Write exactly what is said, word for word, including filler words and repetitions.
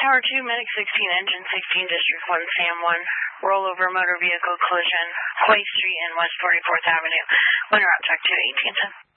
Tower two, Medic sixteen, Engine sixteen, District one, Sam one, rollover motor vehicle collision, Clay Street and West forty-fourth Avenue. Winter out, check two eighteen ten.